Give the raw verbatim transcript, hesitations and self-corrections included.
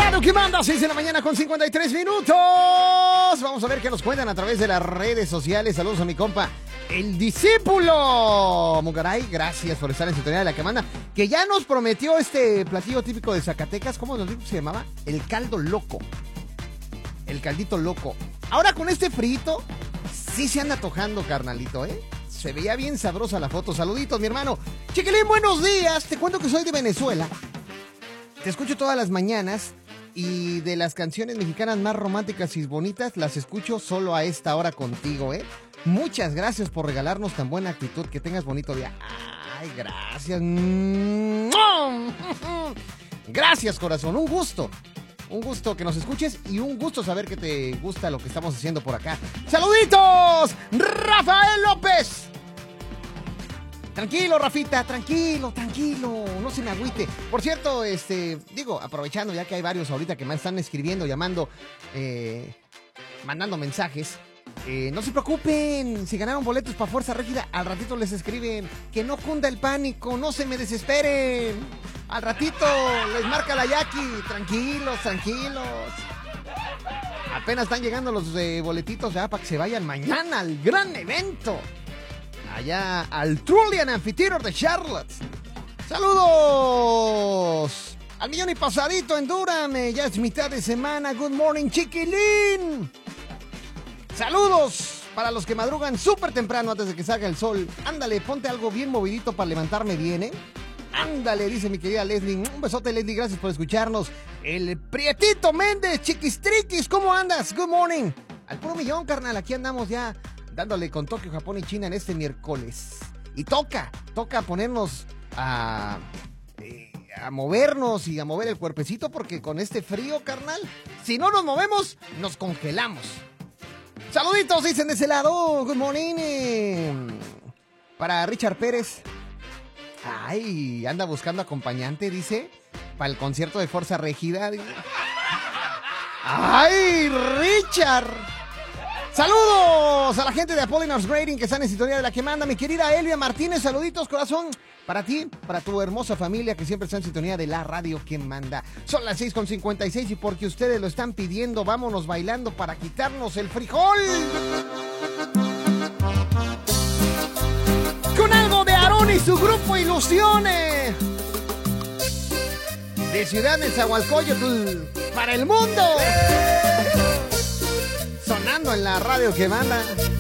radio que manda, seis de la mañana con cincuenta y tres minutos. Vamos a ver qué nos cuentan a través de las redes sociales. Saludos a mi compa, el discípulo Mugaray. Gracias por estar en sintonía de la que manda, que ya nos prometió este platillo típico de Zacatecas. ¿Cómo nos dijo que se llamaba? El caldo loco. El caldito loco. Ahora con este frito, sí se anda tojando, carnalito, ¿eh? Se veía bien sabrosa la foto. Saluditos, mi hermano. Chiquilín, buenos días. Te cuento que soy de Venezuela. Te escucho todas las mañanas y de las canciones mexicanas más románticas y bonitas las escucho solo a esta hora contigo, ¿eh? Muchas gracias por regalarnos tan buena actitud. Que tengas bonito día. Ay, gracias. Gracias, corazón. Un gusto. Un gusto que nos escuches y un gusto saber que te gusta lo que estamos haciendo por acá. ¡Saluditos! ¡Rafael López! Tranquilo, Rafita, tranquilo, tranquilo, no se me agüite. Por cierto, este, digo, aprovechando ya que hay varios ahorita que me están escribiendo, llamando, eh, mandando mensajes, eh, no se preocupen, si ganaron boletos para Fuerza Régida, al ratito les escriben, que no cunda el pánico, no se me desesperen. Al ratito les marca la Jackie, tranquilos, tranquilos. Apenas están llegando los eh, boletitos ya para que se vayan mañana al gran evento. Allá al Trillian Amphitheater de Charlotte. ¡Saludos! Al millón y pasadito en Durham. Ya es mitad de semana. Good morning, chiquilín. ¡Saludos! Para los que madrugan súper temprano antes de que salga el sol. Ándale, ponte algo bien movidito para levantarme bien, ¿eh? Ándale, dice mi querida Leslie. Un besote, Leslie, gracias por escucharnos. El Prietito Méndez, chiquistriquis, ¿cómo andas? Good morning. Al puro millón, carnal, aquí andamos ya dándole con Tokio, Japón y China en este miércoles. Y toca, toca ponernos a, eh, a movernos y a mover el cuerpecito, porque con este frío, carnal, si no nos movemos, nos congelamos. Saluditos, dicen de ese lado. Good morning. Eh, para Richard Pérez. Ay, anda buscando acompañante, dice, para el concierto de Fuerza Régida. Ay, Richard. Saludos a la gente de Apollina's Grading que están en sintonía de la que manda. Mi querida Elvia Martínez, saluditos, corazón. Para ti, para tu hermosa familia que siempre está en sintonía de la radio que manda. Son las seis con cincuenta y seis y porque ustedes lo están pidiendo, vámonos bailando para quitarnos el frijol. Con algo de Aarón y su grupo Ilusiones. De Ciudad Nezahualcóyotl para el mundo. Sonando en la radio que manda.